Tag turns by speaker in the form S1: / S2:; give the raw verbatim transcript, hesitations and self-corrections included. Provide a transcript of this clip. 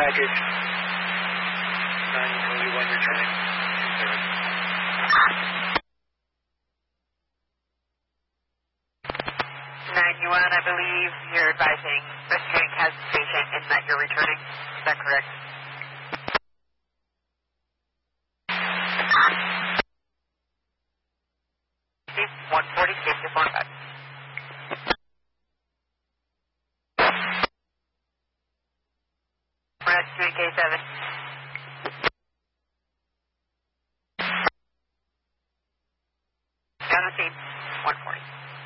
S1: package. nine utility one returning.
S2: ninety-one, I believe you're advising investigating hazard station and that you're returning. Is that correct? one forty, safety four five. Rescuing K seven.